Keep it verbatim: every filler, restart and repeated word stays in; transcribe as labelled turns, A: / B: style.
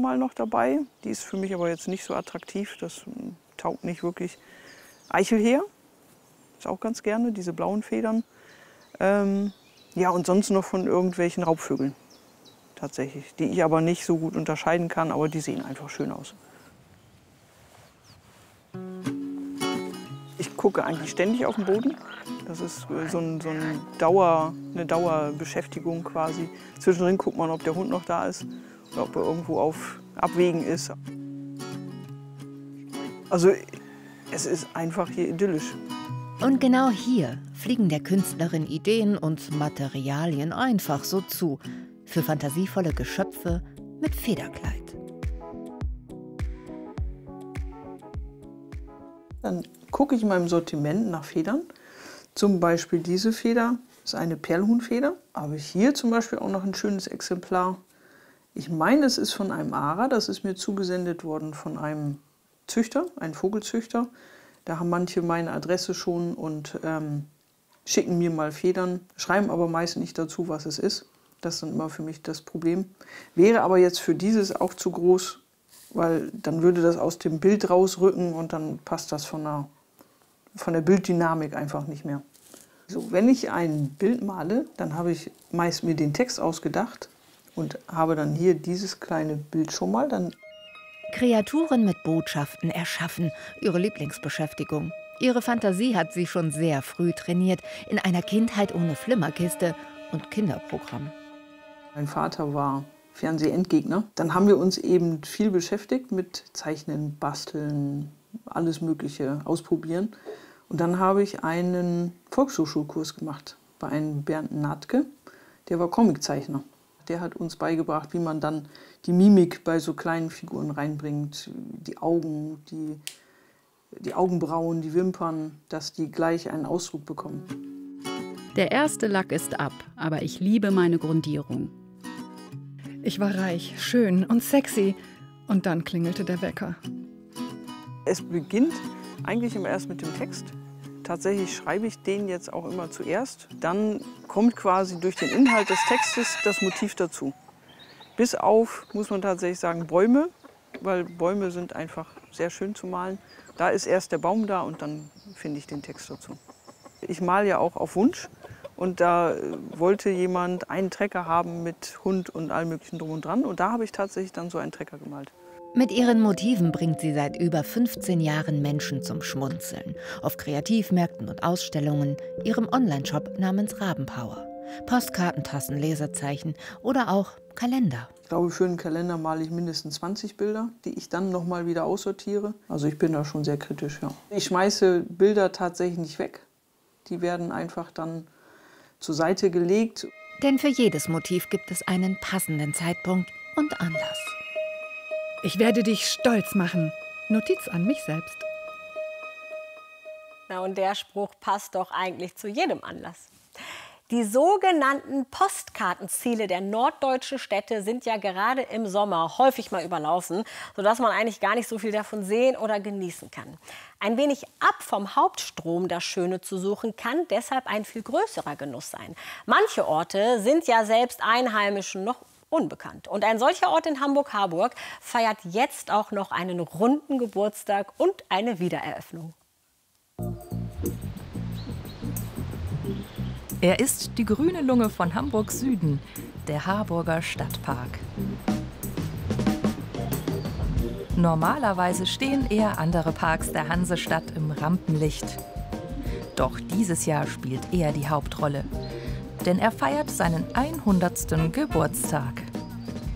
A: mal noch dabei. Die ist für mich aber jetzt nicht so attraktiv. Das taugt nicht wirklich. Eichelheer ist auch ganz gerne, diese blauen Federn. Ähm, ja, und sonst noch von irgendwelchen Raubvögeln tatsächlich, die ich aber nicht so gut unterscheiden kann, aber die sehen einfach schön aus. Ich gucke eigentlich ständig auf den Boden. Das ist so, ein, so ein Dauer, eine Dauerbeschäftigung quasi. Zwischendrin guckt man, ob der Hund noch da ist oder ob er irgendwo auf Abwägen ist. Also es ist einfach hier idyllisch.
B: Und genau hier fliegen der Künstlerin Ideen und Materialien einfach so zu. Für fantasievolle Geschöpfe mit Federkleid.
A: Dann gucke ich in meinem Sortiment nach Federn. Zum Beispiel diese Feder ist eine Perlhuhnfeder. Aber hier zum Beispiel auch noch ein schönes Exemplar. Ich meine, es ist von einem Ara. Das ist mir zugesendet worden von einem Züchter, einem Vogelzüchter. Da haben manche meine Adresse schon und ähm, schicken mir mal Federn, schreiben aber meist nicht dazu, was es ist. Das ist dann immer für mich das Problem. Wäre aber jetzt für dieses auch zu groß, weil dann würde das aus dem Bild rausrücken und dann passt das von der, von der Bilddynamik einfach nicht mehr. So, wenn ich ein Bild male, dann habe ich meist mir den Text ausgedacht und habe dann hier dieses kleine Bild schon mal. Dann
B: Kreaturen mit Botschaften erschaffen, ihre Lieblingsbeschäftigung. Ihre Fantasie hat sie schon sehr früh trainiert, in einer Kindheit ohne Flimmerkiste und Kinderprogramm.
A: Mein Vater war Fernsehendgegner. Dann haben wir uns eben viel beschäftigt mit Zeichnen, Basteln, alles Mögliche ausprobieren. Und dann habe ich einen Volkshochschulkurs gemacht bei einem Bernd Natke, der war Comiczeichner. Der hat uns beigebracht, wie man dann die Mimik bei so kleinen Figuren reinbringt, die Augen, die, die Augenbrauen, die Wimpern, dass die gleich einen Ausdruck bekommen.
C: Der erste Lack ist ab, aber ich liebe meine Grundierung.
D: Ich war reich, schön und sexy und dann klingelte der Wecker.
A: Es beginnt eigentlich immer erst mit dem Text. Tatsächlich schreibe ich den jetzt auch immer zuerst. Dann kommt quasi durch den Inhalt des Textes das Motiv dazu. Bis auf, muss man tatsächlich sagen, Bäume, weil Bäume sind einfach sehr schön zu malen. Da ist erst der Baum da und dann finde ich den Text dazu. Ich male ja auch auf Wunsch und da wollte jemand einen Trecker haben mit Hund und allem möglichen drum und dran und da habe ich tatsächlich dann so einen Trecker gemalt.
B: Mit ihren Motiven bringt sie seit über fünfzehn Jahren Menschen zum Schmunzeln. Auf Kreativmärkten und Ausstellungen, ihrem Onlineshop namens Rabenpower. Postkarten, Tassen, Leserzeichen oder auch Kalender.
A: Ich glaube, für einen Kalender male ich mindestens zwanzig Bilder, die ich dann noch mal wieder aussortiere. Also ich bin da schon sehr kritisch, ja. Ich schmeiße Bilder tatsächlich nicht weg. Die werden einfach dann zur Seite gelegt.
B: Denn für jedes Motiv gibt es einen passenden Zeitpunkt und Anlass.
D: Ich werde dich stolz machen. Notiz an mich selbst.
E: Na, und der Spruch passt doch eigentlich zu jedem Anlass. Die sogenannten Postkartenziele der norddeutschen Städte sind ja gerade im Sommer häufig mal überlaufen, sodass man eigentlich gar nicht so viel davon sehen oder genießen kann. Ein wenig ab vom Hauptstrom das Schöne zu suchen, kann deshalb ein viel größerer Genuss sein. Manche Orte sind ja selbst Einheimischen noch unbekannt. Und ein solcher Ort in Hamburg-Harburg feiert jetzt auch noch einen runden Geburtstag und eine Wiedereröffnung.
F: Er ist die grüne Lunge von Hamburgs Süden, der Harburger Stadtpark. Normalerweise stehen eher andere Parks der Hansestadt im Rampenlicht. Doch dieses Jahr spielt er die Hauptrolle. Denn er feiert seinen hundertsten Geburtstag.